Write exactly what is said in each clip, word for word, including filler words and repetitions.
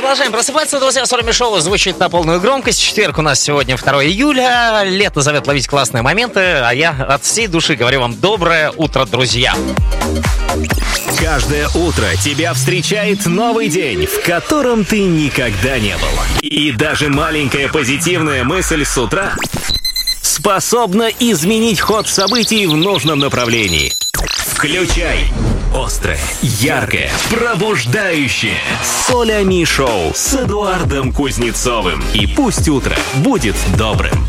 Продолжаем просыпаться, друзья. С вами шоу звучит на полную громкость. Четверг у нас сегодня второе июля. Лето зовет ловить классные моменты. А я от всей души говорю вам доброе утро, друзья. Каждое утро тебя встречает новый день, в котором ты никогда не был. И даже маленькая позитивная мысль с утра способна изменить ход событий в нужном направлении. Включай острое, яркое, пробуждающее Солями шоу с Эдуардом Кузнецовым. И пусть утро будет добрым.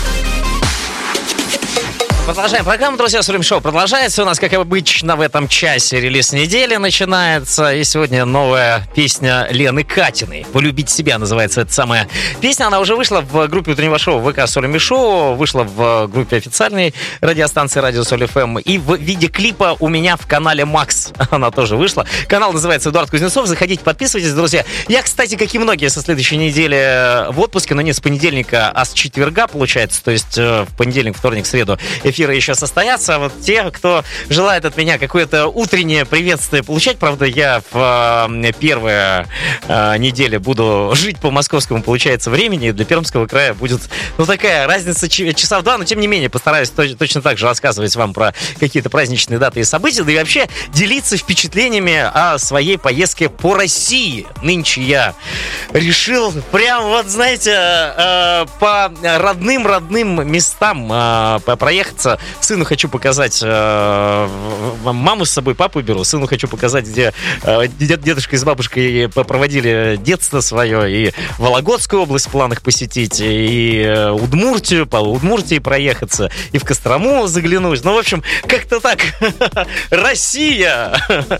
Продолжаем программу, друзья. Солями шоу продолжается. У нас, как обычно, в этом часе релиз недели начинается. И сегодня новая песня Лены Катиной. «Полюбить себя» называется эта самая песня. Она уже вышла в группе утреннего шоу ВК Солями шоу. Вышла в группе официальной радиостанции Радио Соль эф эм. И в виде клипа у меня в канале Макс она тоже вышла. Канал называется Эдуард Кузнецов. Заходите, подписывайтесь, друзья. Я, кстати, как и многие, со следующей недели в отпуске, но не с понедельника, а с четверга, получается. То есть в понедельник, вторник, среду эфиры еще состоятся. Вот те, кто желает от меня какое-то утреннее приветствие получать, правда, я в э, первые э, недели буду жить по московскому, получается, времени. Для Пермского края будет, ну, такая разница часа в два, но, тем не менее, постараюсь точ- точно так же рассказывать вам про какие-то праздничные даты и события, да и вообще делиться впечатлениями о своей поездке по России. Нынче я решил прям, вот, знаете, э, по родным-родным местам э, проехаться. Сыну хочу показать, э, маму с собой, папу беру. Сыну хочу показать, где э, дед, дедушка с бабушкой проводили детство свое. И Вологодскую область в планах посетить, и э, Удмуртию, по Удмуртии проехаться, и в Кострому заглянуть. Ну, в общем, как-то так. Россия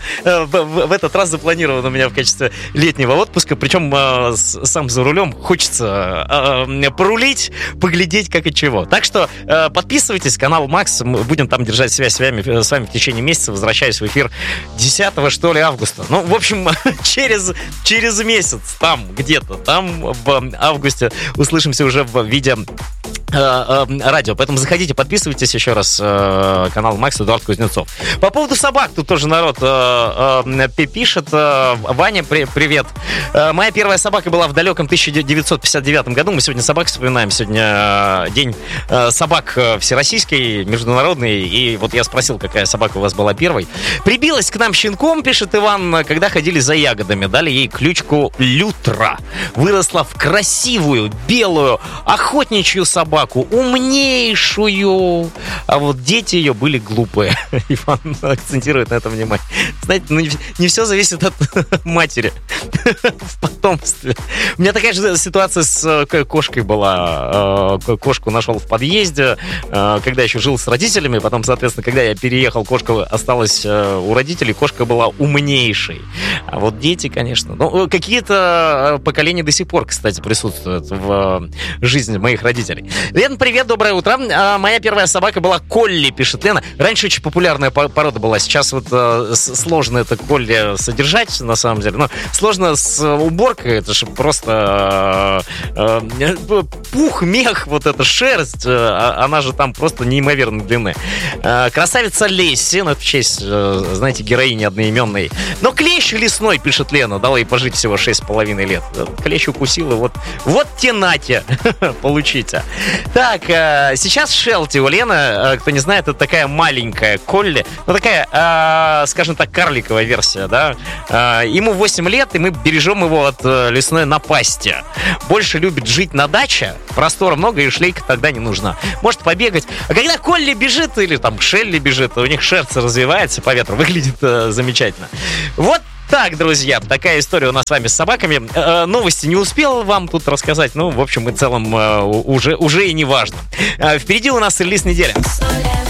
в этот раз запланирована у меня в качестве летнего отпуска. Причем э, сам за рулем хочется э, порулить, поглядеть как и чего. Так что э, подписывайтесь, канал Макс, мы будем там держать связь с вами, с вами в течение месяца. Возвращаюсь в эфир десятого, что ли, августа. Ну, в общем, через, через месяц, там, где-то, там в августе услышимся уже в виде э, э, радио. Поэтому заходите, подписывайтесь еще раз. Э, канал Макс, Эдуард Кузнецов. По поводу собак, тут тоже народ э, э, пишет. Э, Ваня, при, привет. Э, моя первая собака была в далеком тысяча девятьсот пятьдесят девятом году. Мы сегодня собак вспоминаем. Сегодня день э, собак всероссийский, международный. И вот я спросил, какая собака у вас была первой. Прибилась к нам щенком, пишет Иван, когда ходили за ягодами. Дали ей кличку Лютра. Выросла в красивую, белую, охотничью собаку. Умнейшую. А вот дети ее были глупые. Иван акцентирует на этом внимание. Знаете, ну, не, не все зависит от матери в потомстве. У меня такая же ситуация с кошкой была. Кошку нашел в подъезде, когда еще жил с родителями. Потом, соответственно, когда я переехал, кошка осталась у родителей. Кошка была умнейшей. А вот дети, конечно... Ну, какие-то поколения до сих пор, кстати, присутствуют в жизни моих родителей. Лен, привет, доброе утро. Моя первая собака была Колли, пишет Лена. Раньше очень популярная порода была. Сейчас вот сложно это Колли содержать, на самом деле. Но сложно с уборкой. Это же просто пух, мех, вот эта шерсть. Она же там просто неимоверной длины. Красавица Лесси, ну это в честь, знаете, героини одноименной. Но клещ лесной, пишет Лена, дала ей пожить всего шесть с половиной лет. Клещ укусил, и вот, вот те нате, получите. Так, сейчас Шелти у Лены, кто не знает, это такая маленькая Колли, ну такая, скажем так, карликовая версия, да. Ему восемь лет, и мы бережем его от лесной напасти. Больше любит жить на даче, простора много, и шлейка тогда не нужна. Может побегать. А когда Колли бежит, или там Шелли бежит, у них шерсть развивается по ветру, выглядит э, замечательно. Вот так, друзья, такая история у нас с вами с собаками. Э, новости не успел вам тут рассказать, ну, в общем и целом, э, уже, уже и не важно. Э, впереди у нас релиз недели.